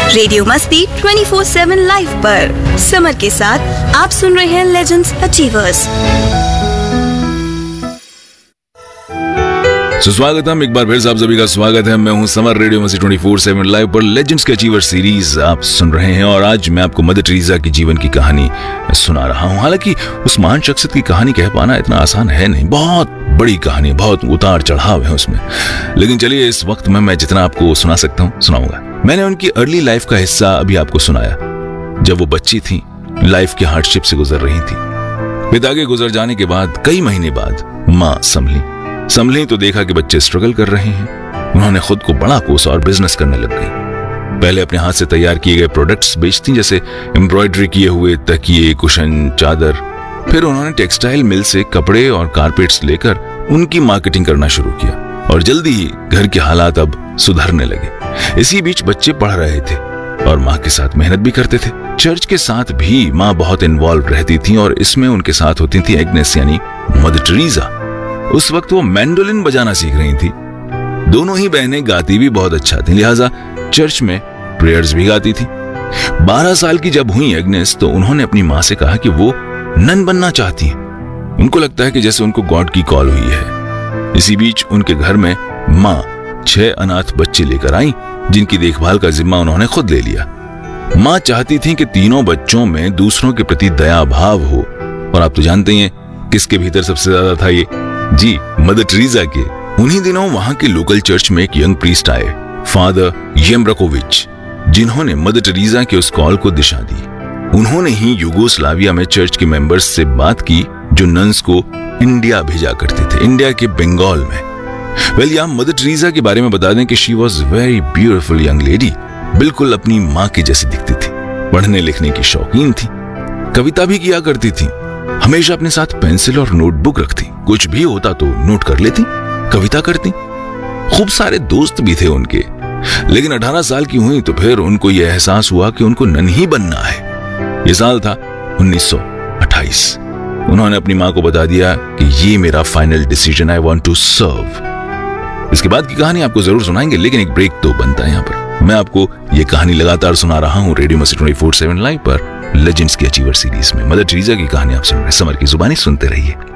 Radio मस्ती 24/7 live पर summer के साथ आप सुन रहे हैं लेजेंड्स अचीवर्स। स्वागतम एक बार फिर से आप सभी का स्वागत है। मैं हूं समर, रेडियो मस्ती 24/7 लाइव पर लेजेंड्स के अचीवर सीरीज आप सुन रहे हैं और आज मैं आपको मदर टेरेसा की जीवन की कहानी सुना रहा हूं। हालांकि उस महान शख्सियत की कहानी कह पाना इतना आसान है नहीं, बहुत बड़ी कहानी, बहुत उतार चढ़ाव है उसमें। लेकिन चलिए इस वक्त में मैं जितना आपको सुना सकता हूं सुनाऊंगा। मैंने उनकी अर्ली लाइफ का हिस्सा अभी आपको सुनाया। जब वो बच्ची थी, लाइफ के हार्डशिप से गुजर रही थी। पिता के गुजर जाने के बाद कई महीने बाद माँ संभली तो देखा कि बच्चे स्ट्रगल कर रहे हैं। उन्होंने खुद को बड़ा कोसा और बिजनेस करने लग गई। पहले अपने हाथ से तैयार किए गए प्रोडक्ट्स बेचती, जैसे एम्ब्रॉयडरी किए हुए तकिए, कुशन, चादर। फिर उन्होंने टेक्सटाइल मिल से कपड़े और कारपेट्स लेकर उनकी मार्केटिंग करना शुरू किया और जल्दी ही घर के हालात अब सुधरने लगे। इसी बीच बच्चे पढ़ रहे थे और माँ के साथ मेहनत भी करते थे। चर्च के साथ भी माँ बहुत इन्वॉल्व रहती थी और इसमें उनके साथ होती थी एग्नेस यानी मदर टेरेसा। उस वक्त वो मैंडोलिन बजाना सीख रही थी। दोनों ही बहनें गाती भी बहुत अच्छा थी, लिहाजा चर्च में प्रेयर्स भी गाती थी। 12 साल की जब हुई एग्नेस तो उन्होंने अपनी माँ से कहा कि वो नन बनना चाहती हैं। उनको लगता है कि जैसे उनको गॉड की कॉल हुई है। इसी बीच उनके घर में माँ 6 अनाथ बच्चे लेकर आई, जिनकी देखभाल का जिम्मा उन्होंने खुद ले लिया। माँ चाहती थी कि तीनों बच्चों में दूसरों के प्रति दया भाव हो, और आप तो जानते ही हैं किसके भीतर सबसे ज्यादा था ये? जी, मदर टेरेसा के। उन्हीं दिनों वहां के लोकल चर्च में एक यंग प्रीस्ट आए, फादर येम्ब्रकोविच, जिन्होंने मदर टेरेसा के उस कॉल को दिशा दी। उन्होंने ही यूगोस्लाविया में चर्च के मेंबर्स से बात की जो नन्स को इंडिया भेजा करते थे, इंडिया के बंगाल में। वेल, यहाँ मदर टेरेसा के बारे में बता दें कि she was very beautiful young lady, बिल्कुल अपनी माँ की जैसी दिखती थी। पढ़ने लिखने की शौकीन थी, कविता भी किया करती थी, हमेशा अपने साथ पेंसिल और नोटबुक रखती, कुछ भी होता तो नोट कर लेती, कविता करती। खूब सारे दोस्त भी थे उनके। लेकिन 18 साल की हुई तो फिर उनको यह एहसास हुआ कि उनको नन ही बनना है। यह साल था 1928। उन्होंने अपनी माँ को बता दिया कि ये मेरा final decision, I want to serve. इसके बाद की कहानी आपको जरूर सुनाएंगे, लेकिन एक ब्रेक तो बनता है यहाँ पर। मैं आपको ये कहानी लगातार सुना रहा हूँ रेडियो मस्ती 24/7 लाइव पर लेजेंड्स की अचीवर सीरीज में। मदर टेरेसा की कहानी आप सुन रहे हैं, समर की जुबानी सुनते रहिए।